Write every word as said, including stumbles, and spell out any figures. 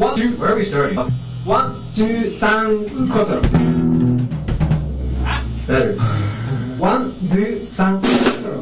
One, two, where are we starting? One, two, three, quattro. Better. One, two, three.